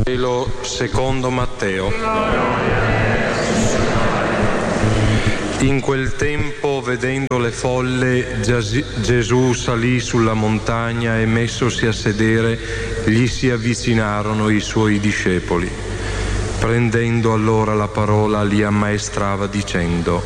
Vangelo secondo Matteo. In quel tempo, vedendo le folle, Gesù salì sulla montagna e messosi a sedere, gli si avvicinarono i suoi discepoli. Prendendo allora la parola, li ammaestrava dicendo: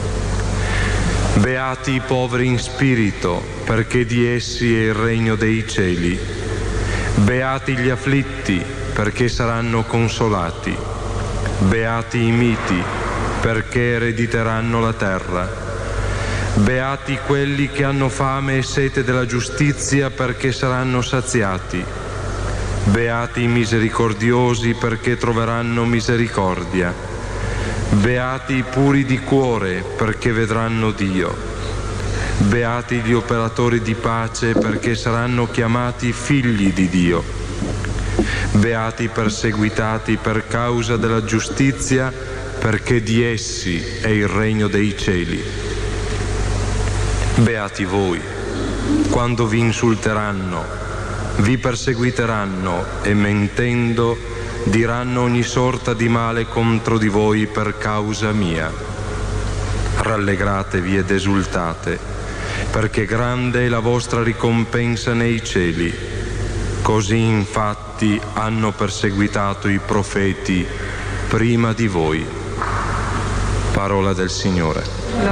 Beati i poveri in spirito, perché di essi è il regno dei cieli. Beati gli afflitti, perché saranno consolati. Beati i miti, perché erediteranno la terra. Beati quelli che hanno fame e sete della giustizia, perché saranno saziati. Beati i misericordiosi, perché troveranno misericordia. Beati i puri di cuore, perché vedranno Dio. Beati gli operatori di pace, perché saranno chiamati figli di Dio. Beati i perseguitati per causa della giustizia, perché di essi è il regno dei cieli. Beati voi, quando vi insulteranno, vi perseguiteranno e mentendo diranno ogni sorta di male contro di voi per causa mia. Rallegratevi ed esultate, perché grande è la vostra ricompensa nei cieli. Così infatti hanno perseguitato i profeti prima di voi. Parola del Signore.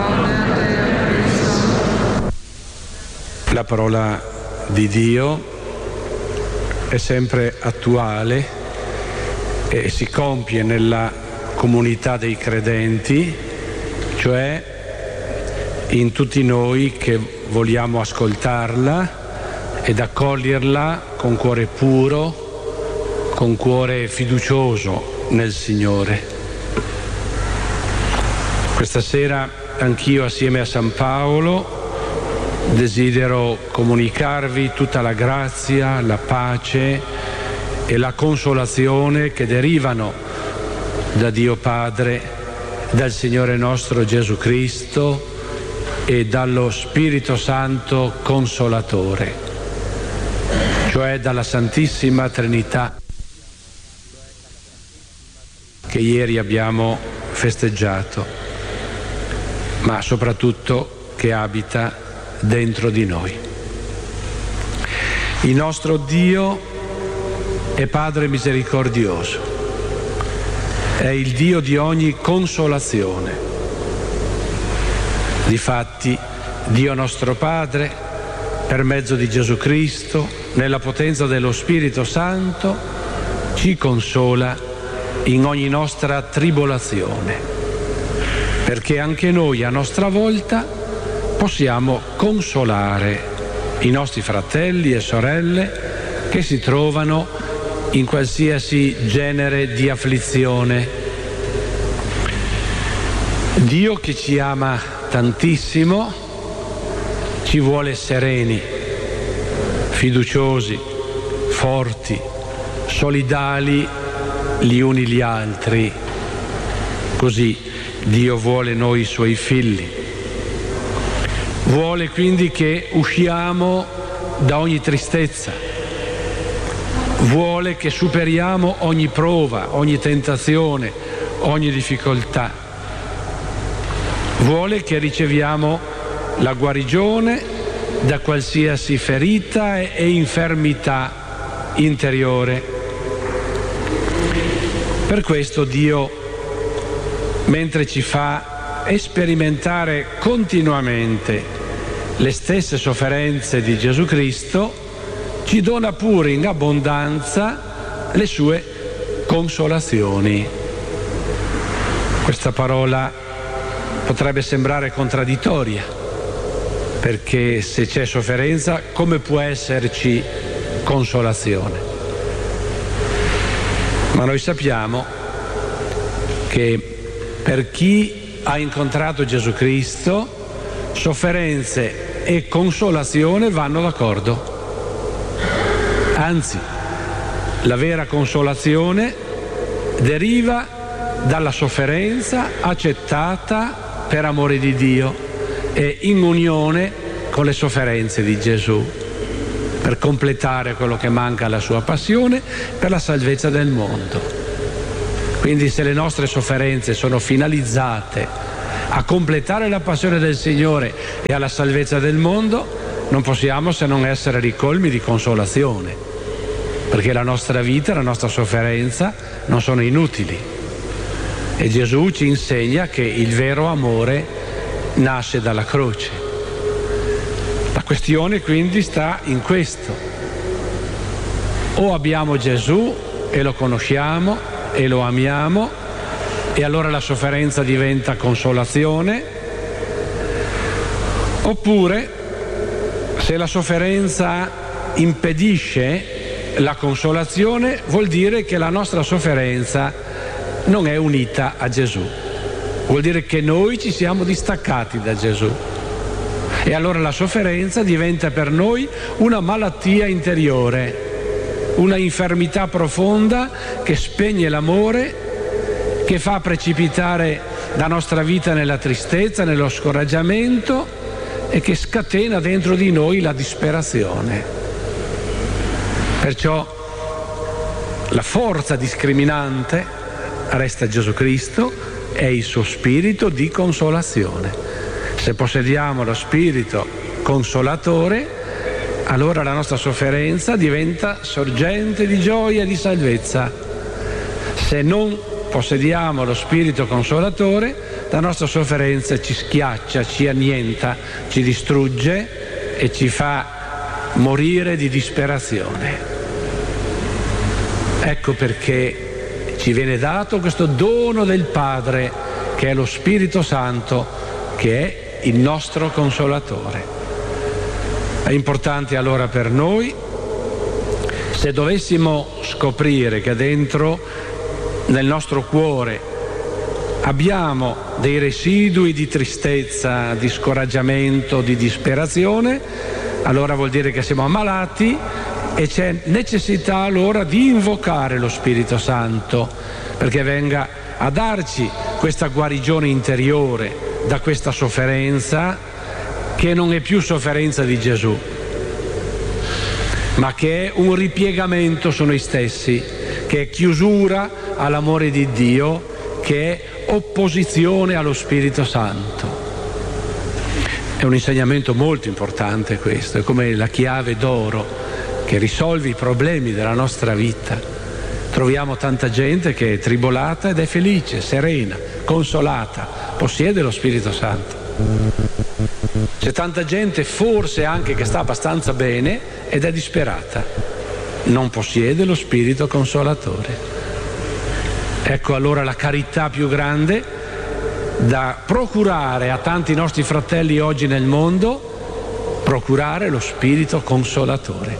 La parola di Dio è sempre attuale e si compie nella comunità dei credenti, cioè in tutti noi che vogliamo ascoltarla ed accoglierla con cuore puro, con cuore fiducioso nel Signore. Questa sera anch'io, assieme a San Paolo, desidero comunicarvi tutta la grazia, la pace e la consolazione che derivano da Dio Padre, dal Signore nostro Gesù Cristo e dallo Spirito Santo Consolatore, cioè dalla Santissima Trinità che ieri abbiamo festeggiato, ma soprattutto che abita dentro di noi. Il nostro Dio è Padre misericordioso, è il Dio di ogni consolazione. Difatti, Dio nostro Padre, per mezzo di Gesù Cristo, nella potenza dello Spirito Santo, ci consola in ogni nostra tribolazione, perché anche noi a nostra volta possiamo consolare i nostri fratelli e sorelle che si trovano in qualsiasi genere di afflizione. Dio, che ci ama tantissimo, ci vuole sereni, fiduciosi, forti, solidali gli uni gli altri. Così Dio vuole noi suoi figli. Vuole quindi che usciamo da ogni tristezza, vuole che superiamo ogni prova, ogni tentazione, ogni difficoltà, vuole che riceviamo la guarigione da qualsiasi ferita e infermità interiore. Per questo Dio, mentre ci fa sperimentare continuamente le stesse sofferenze di Gesù Cristo, ci dona pure in abbondanza le sue consolazioni. Questa parola potrebbe sembrare contraddittoria, perché se c'è sofferenza, come può esserci consolazione? Ma noi sappiamo che per chi ha incontrato Gesù Cristo, sofferenze e consolazione vanno d'accordo. Anzi, la vera consolazione deriva dalla sofferenza accettata per amore di Dio e in unione con le sofferenze di Gesù. per completare quello che manca alla sua passione, per la salvezza del mondo. Quindi se le nostre sofferenze sono finalizzate a completare la passione del Signore e alla salvezza del mondo, non possiamo se non essere ricolmi di consolazione, perché la nostra vita, la nostra sofferenza non sono inutili. E Gesù ci insegna che il vero amore nasce dalla croce. La questione quindi sta in questo: o abbiamo Gesù e lo conosciamo e lo amiamo, e allora la sofferenza diventa consolazione, oppure se la sofferenza impedisce la consolazione, vuol dire che la nostra sofferenza non è unita a Gesù, vuol dire che noi ci siamo distaccati da Gesù, e allora la sofferenza diventa per noi una malattia interiore, una infermità profonda che spegne l'amore, che fa precipitare la nostra vita nella tristezza, nello scoraggiamento, e che scatena dentro di noi la disperazione. Perciò la forza discriminante resta Gesù Cristo e il suo spirito di consolazione. Se possediamo lo spirito consolatore, allora la nostra sofferenza diventa sorgente di gioia e di salvezza. Se non possediamo lo spirito consolatore, la nostra sofferenza ci schiaccia, ci annienta, ci distrugge e ci fa morire di disperazione. Ecco perché ci viene dato questo dono del Padre, che è lo Spirito Santo, che è il nostro consolatore. È importante allora per noi, se dovessimo scoprire che dentro nel nostro cuore abbiamo dei residui di tristezza, di scoraggiamento, di disperazione, allora vuol dire che siamo ammalati e c'è necessità allora di invocare lo Spirito Santo perché venga a darci questa guarigione interiore da questa sofferenza, che non è più sofferenza di Gesù, ma che è un ripiegamento su noi stessi, che è chiusura all'amore di Dio, che è opposizione allo Spirito Santo. È un insegnamento molto importante questo, è come la chiave d'oro che risolve i problemi della nostra vita. Troviamo tanta gente che è tribolata ed è felice, serena, consolata, possiede lo Spirito Santo. C'è tanta gente forse anche che sta abbastanza bene ed è disperata, non possiede lo Spirito Consolatore. Ecco allora la carità più grande da procurare a tanti nostri fratelli oggi nel mondo, procurare lo Spirito Consolatore.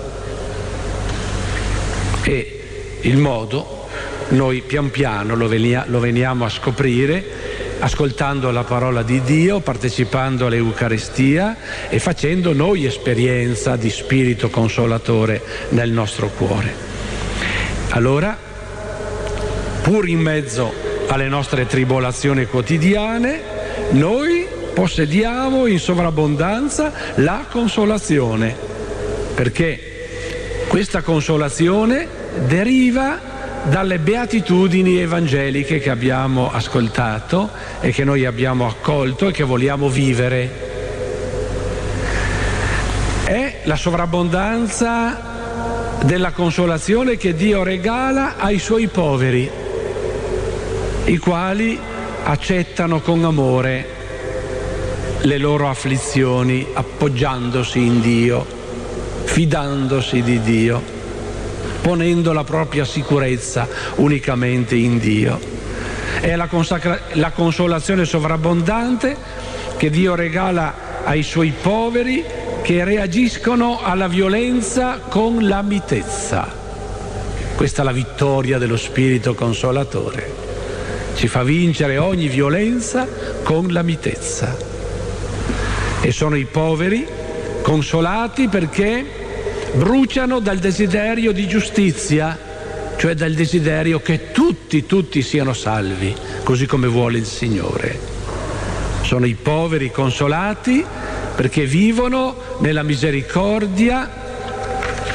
E il modo noi pian piano lo veniamo a scoprire ascoltando la parola di Dio, partecipando all'Eucaristia e facendo noi esperienza di Spirito Consolatore nel nostro cuore. Allora, pur in mezzo alle nostre tribolazioni quotidiane, noi possediamo in sovrabbondanza la consolazione, perché questa consolazione deriva dalle beatitudini evangeliche che abbiamo ascoltato e che noi abbiamo accolto e che vogliamo vivere. È la sovrabbondanza della consolazione che Dio regala ai suoi poveri, i quali accettano con amore le loro afflizioni, appoggiandosi in Dio, fidandosi di Dio, ponendo la propria sicurezza unicamente in Dio. È la consolazione sovrabbondante che Dio regala ai suoi poveri che reagiscono alla violenza con la mitezza. Questa è la vittoria dello Spirito Consolatore. Ci fa vincere ogni violenza con la mitezza. E sono i poveri consolati perché bruciano dal desiderio di giustizia, cioè dal desiderio che tutti siano salvi, così come vuole il Signore. Sono i poveri consolati perché vivono nella misericordia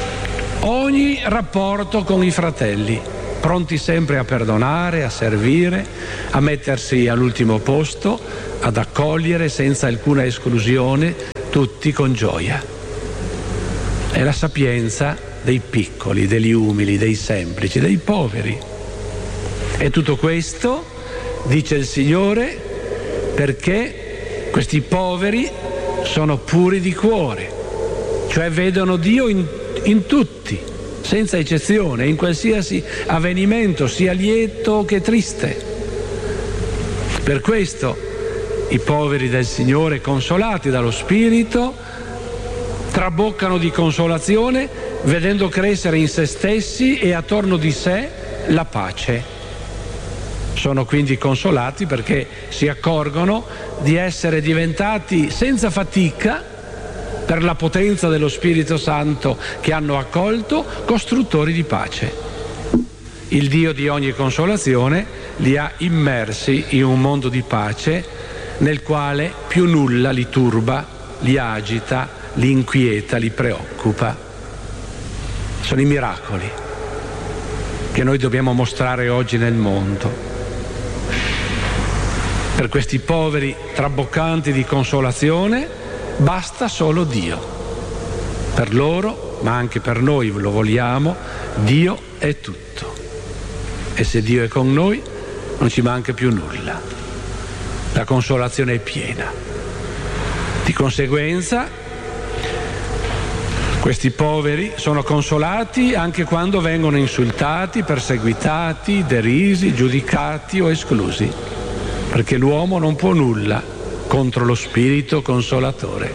ogni rapporto con i fratelli, pronti sempre a perdonare, a servire, a mettersi all'ultimo posto, ad accogliere senza alcuna esclusione tutti con gioia. È la sapienza dei piccoli, degli umili, dei semplici, dei poveri. E tutto questo, dice il Signore, perché questi poveri sono puri di cuore, cioè vedono Dio in tutti, senza eccezione, in qualsiasi avvenimento, sia lieto che triste. Per questo i poveri del Signore, consolati dallo Spirito, traboccano di consolazione vedendo crescere in se stessi e attorno di sé la pace. Sono quindi consolati perché si accorgono di essere diventati senza fatica, per la potenza dello Spirito Santo che hanno accolto, costruttori di pace. Il Dio di ogni consolazione li ha immersi in un mondo di pace nel quale più nulla li turba, li agita, li inquieta, li preoccupa. Sono i miracoli che noi dobbiamo mostrare oggi nel mondo. Per questi poveri traboccanti di consolazione basta solo Dio. Per loro, ma anche per noi lo vogliamo, Dio è tutto. E se Dio è con noi non ci manca più nulla. La consolazione è piena. Di conseguenza, questi poveri sono consolati anche quando vengono insultati, perseguitati, derisi, giudicati o esclusi, perché l'uomo non può nulla contro lo Spirito Consolatore.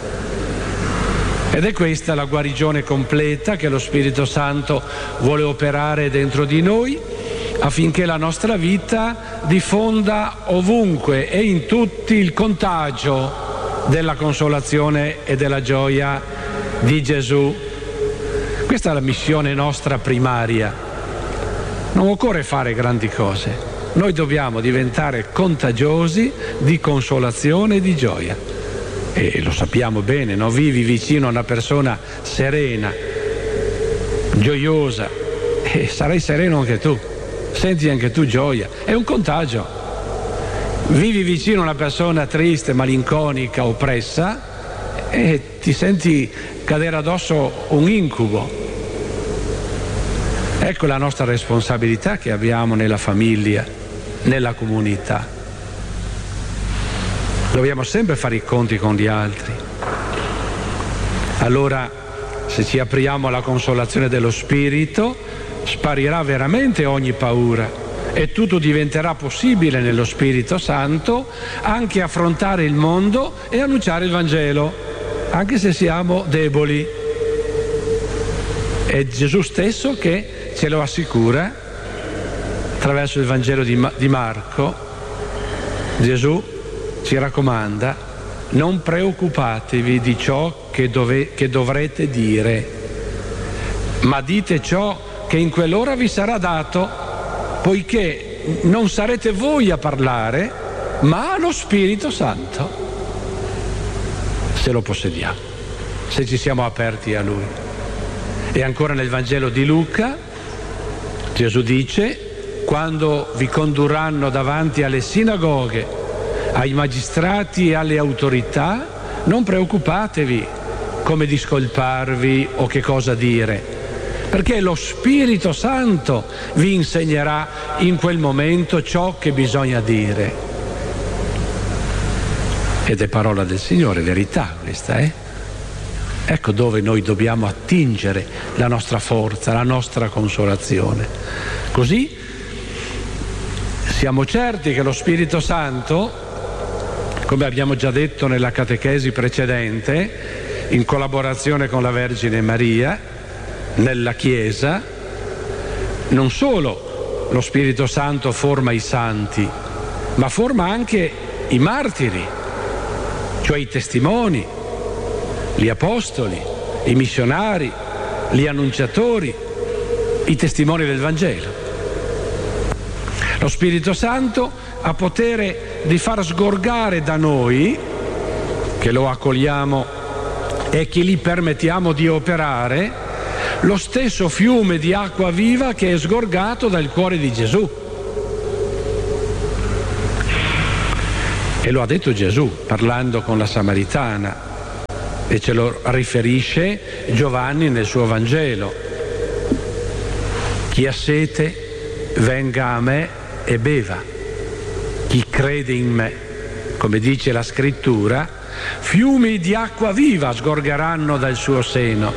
Ed è questa la guarigione completa che lo Spirito Santo vuole operare dentro di noi, affinché la nostra vita diffonda ovunque e in tutti il contagio della consolazione e della gioia di Gesù. Questa è la missione nostra primaria. Non occorre fare grandi cose. Noi dobbiamo diventare contagiosi di consolazione e di gioia. E lo sappiamo bene, no? Vivi vicino a una persona serena, gioiosa, e sarai sereno anche tu. Senti anche tu gioia. È un contagio. Vivi vicino a una persona triste, malinconica, oppressa, e ti senti cadere addosso un incubo. Ecco la nostra responsabilità che abbiamo nella famiglia, nella comunità. Dobbiamo sempre fare i conti con gli altri. Allora, se ci apriamo alla consolazione dello Spirito, sparirà veramente ogni paura e tutto diventerà possibile nello Spirito Santo, anche affrontare il mondo e annunciare il Vangelo, anche se siamo deboli. È Gesù stesso che ce lo assicura attraverso il Vangelo di Marco. Gesù ci raccomanda: non preoccupatevi di ciò che dovrete dire, ma dite ciò che in quell'ora vi sarà dato, poiché non sarete voi a parlare, ma lo Spirito Santo, se lo possediamo, se ci siamo aperti a Lui. E ancora nel Vangelo di Luca, Gesù dice: quando vi condurranno davanti alle sinagoghe, ai magistrati e alle autorità, non preoccupatevi come discolparvi o che cosa dire, perché lo Spirito Santo vi insegnerà in quel momento ciò che bisogna dire. Ed è parola del Signore, verità questa, Ecco dove noi dobbiamo attingere la nostra forza, la nostra consolazione. Così siamo certi che lo Spirito Santo, come abbiamo già detto nella catechesi precedente, in collaborazione con la Vergine Maria, nella Chiesa, non solo lo Spirito Santo forma i santi, ma forma anche i martiri, cioè i testimoni, gli apostoli, i missionari, gli annunciatori, i testimoni del Vangelo. Lo Spirito Santo ha potere di far sgorgare da noi, che lo accogliamo e che gli permettiamo di operare, lo stesso fiume di acqua viva che è sgorgato dal cuore di Gesù. E lo ha detto Gesù parlando con la Samaritana, e ce lo riferisce Giovanni nel suo Vangelo. Chi ha sete venga a me e beva. Chi crede in me, come dice la Scrittura, fiumi di acqua viva sgorgeranno dal suo seno.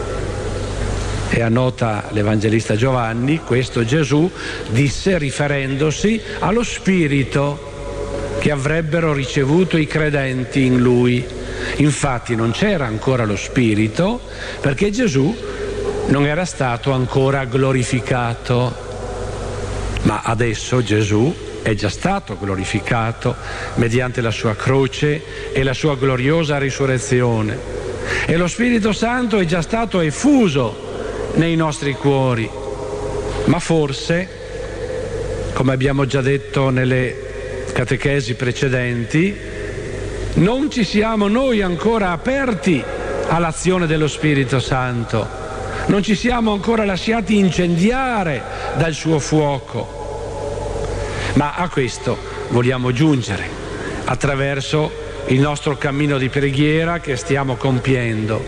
E annota l'Evangelista Giovanni, questo Gesù disse riferendosi allo Spirito che avrebbero ricevuto i credenti in Lui. Infatti non c'era ancora lo Spirito perché Gesù non era stato ancora glorificato, ma adesso Gesù è già stato glorificato mediante la sua croce e la sua gloriosa risurrezione, e lo Spirito Santo è già stato effuso nei nostri cuori. Ma forse, come abbiamo già detto nelle catechesi precedenti, non ci siamo noi ancora aperti all'azione dello Spirito Santo, non ci siamo ancora lasciati incendiare dal suo fuoco. Ma a questo vogliamo giungere attraverso il nostro cammino di preghiera che stiamo compiendo.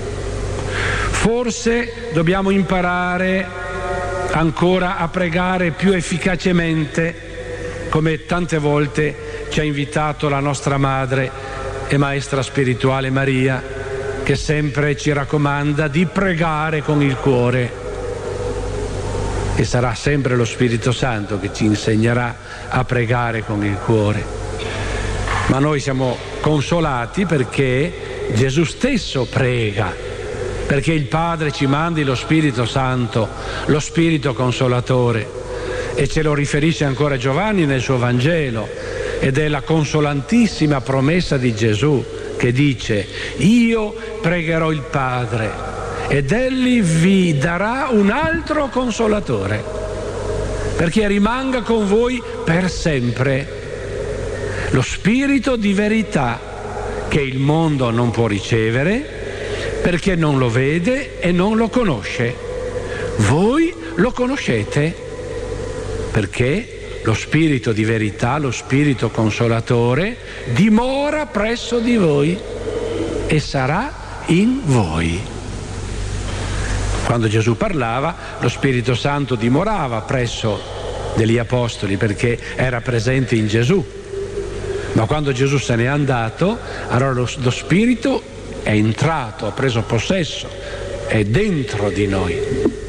Forse dobbiamo imparare ancora a pregare più efficacemente, come tante volte ci ha invitato la nostra madre e maestra spirituale Maria, che sempre ci raccomanda di pregare con il cuore. E sarà sempre lo Spirito Santo che ci insegnerà a pregare con il cuore. Ma noi siamo consolati perché Gesù stesso prega, perché il Padre ci mandi lo Spirito Santo, lo Spirito Consolatore, e ce lo riferisce ancora Giovanni nel suo Vangelo, ed è la consolantissima promessa di Gesù che dice: io pregherò il Padre ed Egli vi darà un altro Consolatore, perché rimanga con voi per sempre, lo Spirito di verità che il mondo non può ricevere perché non lo vede e non lo conosce. Voi lo conoscete perché lo Spirito di verità, lo Spirito Consolatore, dimora presso di voi e sarà in voi. Quando Gesù parlava, lo Spirito Santo dimorava presso degli Apostoli perché era presente in Gesù. Ma quando Gesù se n'è andato, allora lo Spirito è entrato, ha preso possesso, è dentro di noi.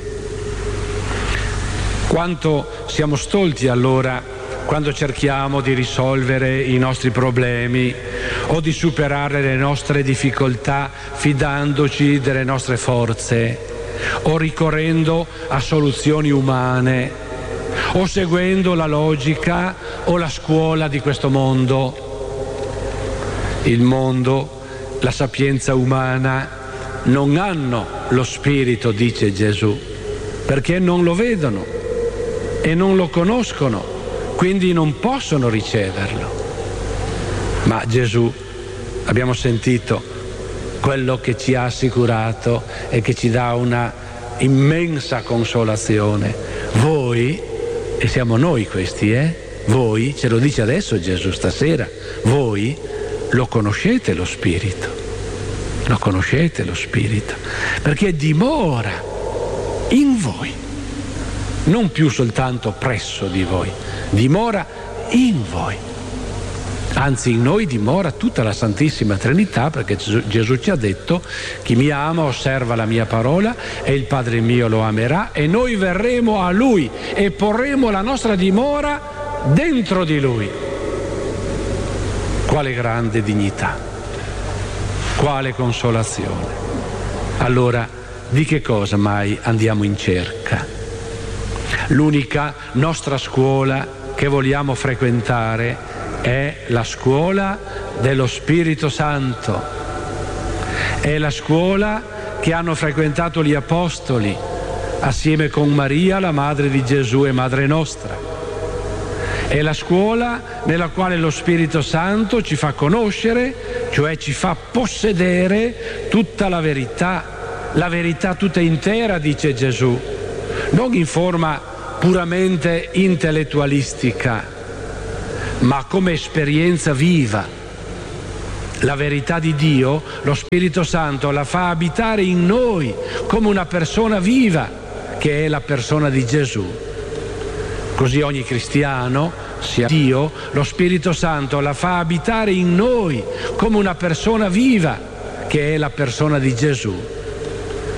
Quanto siamo stolti allora quando cerchiamo di risolvere i nostri problemi o di superare le nostre difficoltà fidandoci delle nostre forze, o ricorrendo a soluzioni umane, o seguendo la logica o la scuola di questo mondo. Il mondo, la sapienza umana non hanno lo Spirito, dice Gesù, perché non lo vedono e non lo conoscono, quindi non possono riceverlo. Ma Gesù, abbiamo sentito, quello che ci ha assicurato e che ci dà una immensa consolazione. Voi, e siamo noi questi, voi, ce lo dice adesso Gesù stasera, voi lo conoscete lo Spirito, perché dimora in voi, non più soltanto presso di voi, dimora in voi. Anzi, in noi dimora tutta la Santissima Trinità, perché Gesù ci ha detto: chi mi ama osserva la mia parola e il Padre mio lo amerà, e noi verremo a Lui e porremo la nostra dimora dentro di Lui. Quale grande dignità, quale consolazione. Allora, di che cosa mai andiamo in cerca? L'unica nostra scuola che vogliamo frequentare è la scuola dello Spirito Santo, è la scuola che hanno frequentato gli Apostoli assieme con Maria, la madre di Gesù e madre nostra. È la scuola nella quale lo Spirito Santo ci fa conoscere, cioè ci fa possedere tutta la verità la verità tutta intera, dice Gesù, non in forma puramente intellettualistica, ma come esperienza viva. La verità di Dio, lo Spirito Santo la fa abitare in noi come una persona viva, che è la persona di Gesù. Così ogni cristiano, sia Dio, lo Spirito Santo la fa abitare in noi come una persona viva, che è la persona di Gesù.